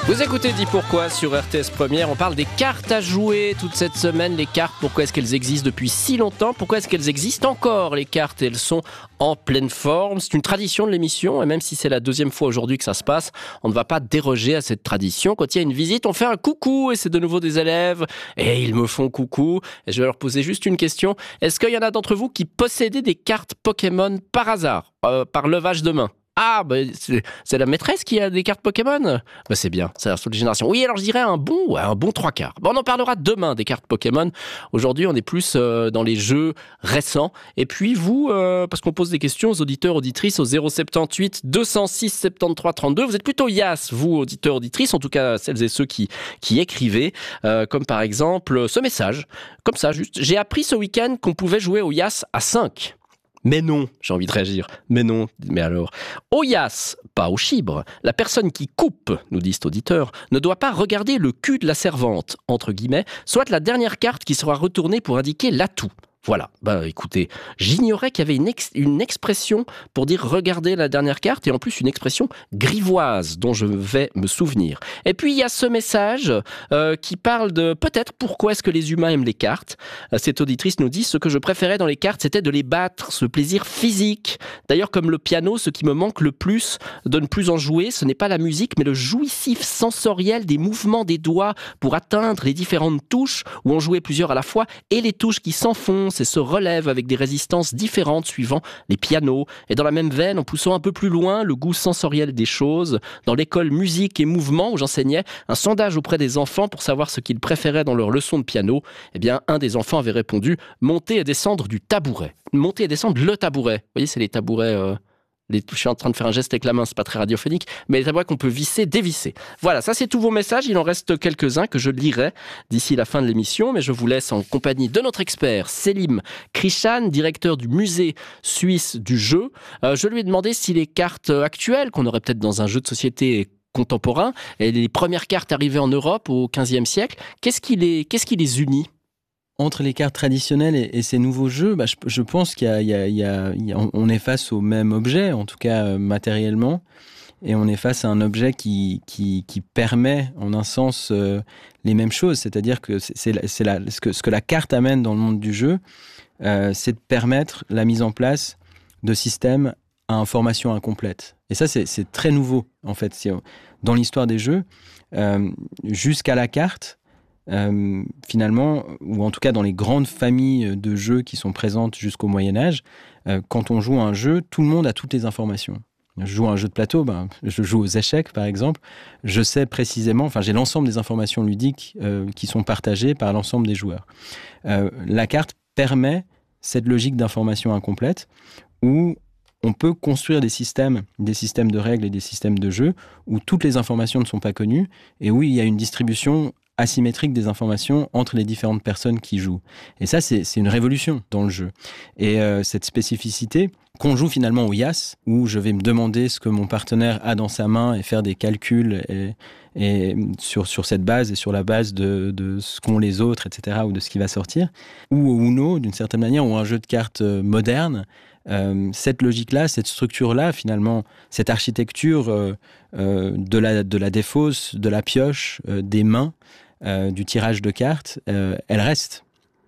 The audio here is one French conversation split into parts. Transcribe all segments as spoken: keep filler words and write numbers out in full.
Vous écoutez Dis Pourquoi sur R T S Première. On parle des cartes à jouer toute cette semaine. Les cartes, pourquoi est-ce qu'elles existent depuis si longtemps? Pourquoi est-ce qu'elles existent encore, les cartes? Elles sont en pleine forme. C'est une tradition de l'émission. Et même si c'est la deuxième fois aujourd'hui que ça se passe, on ne va pas déroger à cette tradition. Quand il y a une visite, on fait un coucou. Et c'est de nouveau des élèves. Et ils me font coucou. Et je vais leur poser juste une question. Est-ce qu'il y en a d'entre vous qui possédaient des cartes Pokémon par hasard, euh, par levage de main? Ah, bah, c'est, c'est la maîtresse qui a des cartes Pokémon? Bah, c'est bien, c'est la seule génération. Oui, alors je dirais un bon, ouais, un bon trois quarts. Bon, on en parlera demain des cartes Pokémon. Aujourd'hui, on est plus euh, dans les jeux récents. Et puis vous, euh, parce qu'on pose des questions aux auditeurs, auditrices au zéro sept huit deux zéro six soixante-treize trente-deux. Vous êtes plutôt yes, vous, auditeurs, auditrices, en tout cas celles et ceux qui, qui écrivez. Euh, comme par exemple ce message, comme ça, juste. J'ai appris ce week-end qu'on pouvait jouer au Yas à cinq. Mais non, j'ai envie de réagir. Mais non, mais alors. Au Yas, pas au chibre. La personne qui coupe, nous dit cet auditeur, ne doit pas regarder le cul de la servante, entre guillemets, soit la dernière carte qui sera retournée pour indiquer l'atout. Voilà, bah écoutez, j'ignorais qu'il y avait une, ex- une expression pour dire regarder la dernière carte et en plus une expression grivoise dont je vais me souvenir. Et puis il y a ce message euh, qui parle de peut-être pourquoi est-ce que les humains aiment les cartes. Euh, cette auditrice nous dit ce que je préférais dans les cartes c'était de les battre, ce plaisir physique. D'ailleurs comme le piano, ce qui me manque le plus de ne plus en jouer, ce n'est pas la musique mais le jouissif sensoriel des mouvements des doigts pour atteindre les différentes touches où on jouait plusieurs à la fois et les touches qui s'enfoncent et se relève avec des résistances différentes suivant les pianos. Et dans la même veine, en poussant un peu plus loin le goût sensoriel des choses, dans l'école musique et mouvement où j'enseignais un sondage auprès des enfants pour savoir ce qu'ils préféraient dans leur leçon de piano, eh bien, un des enfants avait répondu « monter et descendre du tabouret ». Monter et descendre le tabouret. Vous voyez, c'est les tabourets... Euh Les, je suis en train de faire un geste avec la main, c'est pas très radiophonique, mais les tabourets qu'on peut visser, dévisser. Voilà, ça c'est tous vos messages, il en reste quelques-uns que je lirai d'ici la fin de l'émission, mais je vous laisse en compagnie de notre expert, Selim Krishan, directeur du musée suisse du jeu. Euh, je lui ai demandé si les cartes actuelles, qu'on aurait peut-être dans un jeu de société contemporain, et les premières cartes arrivées en Europe au quinzième siècle, qu'est-ce qui les, qu'est-ce qui les unit ? Entre les cartes traditionnelles et, et ces nouveaux jeux, bah, je, je pense qu'il y a, il y a, il y a, il y a, on est face au même objet, en tout cas euh, matériellement, et on est face à un objet qui, qui, qui permet, en un sens, euh, les mêmes choses. C'est-à-dire que, c'est, c'est, c'est la, ce, que ce que la carte amène dans le monde du jeu, euh, c'est de permettre la mise en place de systèmes à information incomplète. Et ça, c'est, c'est très nouveau, en fait. C'est, dans l'histoire des jeux, euh, jusqu'à la carte, Euh, finalement, ou en tout cas dans les grandes familles de jeux qui sont présentes jusqu'au Moyen-Âge, euh, quand on joue à un jeu, tout le monde a toutes les informations. Je joue à un jeu de plateau, ben, je joue aux échecs par exemple, je sais précisément, enfin j'ai l'ensemble des informations ludiques euh, qui sont partagées par l'ensemble des joueurs. Euh, la carte permet cette logique d'information incomplète où on peut construire des systèmes, des systèmes de règles et des systèmes de jeu où toutes les informations ne sont pas connues et où il y a une distribution asymétrique des informations entre les différentes personnes qui jouent. Et ça, c'est, c'est une révolution dans le jeu. Et euh, cette spécificité qu'on joue finalement au Yas, où je vais me demander ce que mon partenaire a dans sa main et faire des calculs et, et sur, sur cette base et sur la base de, de ce qu'ont les autres, et cetera, ou de ce qui va sortir, ou au Uno, d'une certaine manière, ou un jeu de cartes moderne. Euh, cette logique-là, cette structure-là, finalement, cette architecture euh, euh, de, la, de la défausse, de la pioche, euh, des mains, euh, du tirage de cartes, euh, elle reste.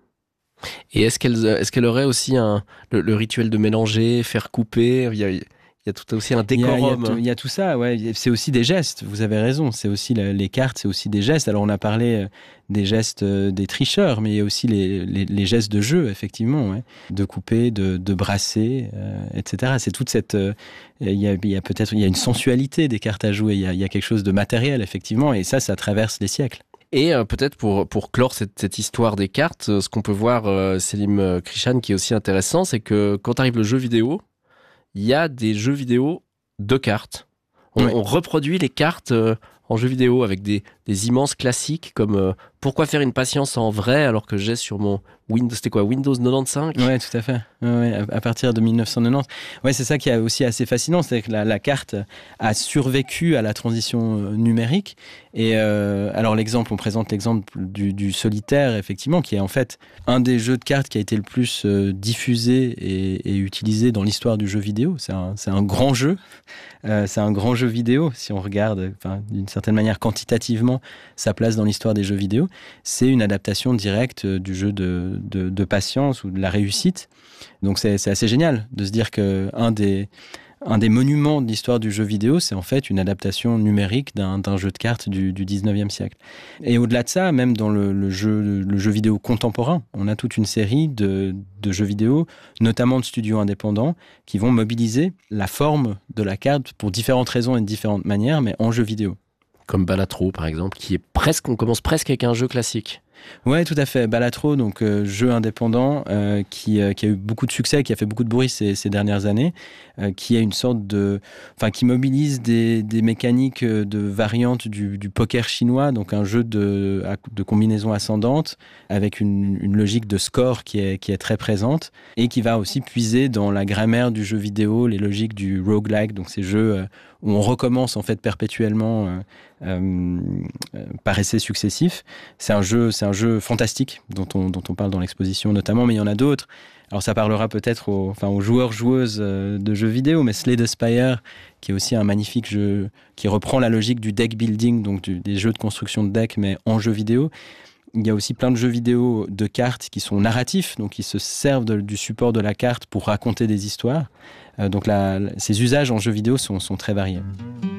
Et est-ce qu'elle, est-ce qu'elle aurait aussi un, le, le rituel de mélanger, faire couper? Il y a, il y a tout aussi un décorum. Il y a, il y a, tout, il y a tout ça, ouais. C'est aussi des gestes, vous avez raison. C'est aussi la, les cartes, c'est aussi des gestes. Alors on a parlé des gestes des tricheurs, mais il y a aussi les, les, les gestes de jeu, effectivement, ouais. De couper, de, de brasser, euh, et cetera. C'est toute cette... Euh, il, y a, il y a peut-être il y a une sensualité des cartes à jouer. Il y a, il y a quelque chose de matériel, effectivement, et ça, ça traverse les siècles. Et euh, peut-être pour, pour clore cette, cette histoire des cartes, euh, ce qu'on peut voir, euh, Selim Krishan, qui est aussi intéressant, c'est que quand arrive le jeu vidéo, il y a des jeux vidéo de cartes. On, ouais. on reproduit les cartes euh, en jeu vidéo avec des, des immenses classiques comme euh, Pourquoi faire une patience en vrai alors que j'ai sur mon Windows, c'était quoi, Windows quatre-vingt-quinze? Ouais, tout à fait. Ouais, ouais, à partir de dix-neuf cent quatre-vingt-dix. Ouais, c'est ça qui est aussi assez fascinant, c'est que la, la carte a survécu à la transition numérique. Et euh, alors l'exemple, on présente l'exemple du, du solitaire, effectivement, qui est en fait un des jeux de cartes qui a été le plus euh, diffusé et, et utilisé dans l'histoire du jeu vidéo. C'est un, c'est un grand jeu. Euh, c'est un grand jeu vidéo, si on regarde, enfin, d'une, certaine manière quantitativement sa place dans l'histoire des jeux vidéo. C'est une adaptation directe du jeu de, de, de patience ou de la réussite. Donc c'est, c'est assez génial de se dire qu'un des, un des monuments de l'histoire du jeu vidéo, c'est en fait une adaptation numérique d'un, d'un jeu de cartes du, du dix-neuvième siècle. Et au-delà de ça, même dans le, le, jeu, le jeu vidéo contemporain, on a toute une série de, de jeux vidéo, notamment de studios indépendants, qui vont mobiliser la forme de la carte pour différentes raisons et de différentes manières, mais en jeu vidéo. Comme Balatro, par exemple, qui est presque, on commence presque avec un jeu classique. Ouais, tout à fait. Balatro, donc euh, jeu indépendant euh, qui, euh, qui a eu beaucoup de succès, qui a fait beaucoup de bruit ces, ces dernières années, euh, qui a une sorte de, enfin, qui mobilise des, des mécaniques de variantes du, du poker chinois, donc un jeu de, de combinaison ascendante avec une, une logique de score qui est, qui est très présente et qui va aussi puiser dans la grammaire du jeu vidéo, les logiques du roguelike, donc ces jeux euh, où on recommence en fait perpétuellement euh, euh, euh, par essais successifs. C'est un jeu, c'est un jeu fantastique dont on, dont on parle dans l'exposition notamment, mais il y en a d'autres. Alors ça parlera peut-être aux, enfin, aux joueurs-joueuses de jeux vidéo, mais Slay the Spire, qui est aussi un magnifique jeu qui reprend la logique du deck building, donc du, des jeux de construction de deck, mais en jeu vidéo. Il y a aussi plein de jeux vidéo de cartes qui sont narratifs, donc qui se servent de, du support de la carte pour raconter des histoires. Euh, donc la, la, ces usages en jeux vidéo sont, sont très variés.